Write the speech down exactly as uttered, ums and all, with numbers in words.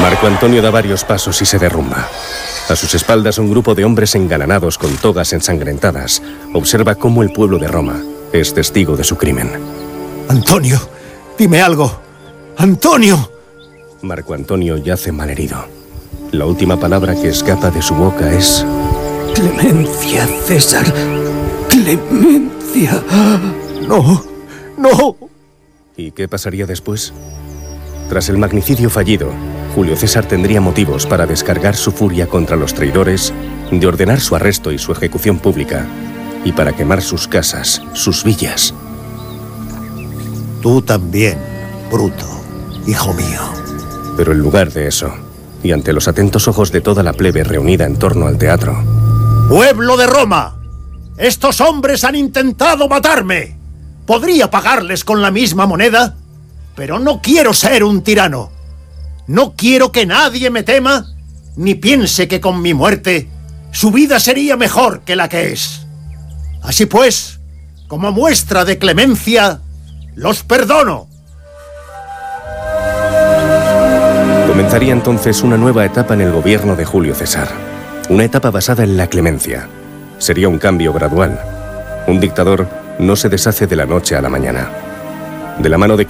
Marco Antonio da varios pasos y se derrumba. A sus espaldas, un grupo de hombres engalanados con togas ensangrentadas observa cómo el pueblo de Roma es testigo de su crimen. Antonio, dime algo. ¡Antonio! Marco Antonio yace malherido. La última palabra que escapa de su boca es... Clemencia, César. Clemencia. No, no. ¿Y qué pasaría después? Tras el magnicidio fallido, Julio César tendría motivos para descargar su furia contra los traidores, de ordenar su arresto y su ejecución pública, y para quemar sus casas, sus villas. Tú también, Bruto, hijo mío. Pero en lugar de eso, y ante los atentos ojos de toda la plebe reunida en torno al teatro... ¡Pueblo de Roma! ¡Estos hombres han intentado matarme! Podría pagarles con la misma moneda, pero no quiero ser un tirano. No quiero que nadie me tema, ni piense que con mi muerte su vida sería mejor que la que es. Así pues, como muestra de clemencia, los perdono. Comenzaría entonces una nueva etapa en el gobierno de Julio César. Una etapa basada en la clemencia. Sería un cambio gradual. Un dictador no se deshace de la noche a la mañana. De la mano de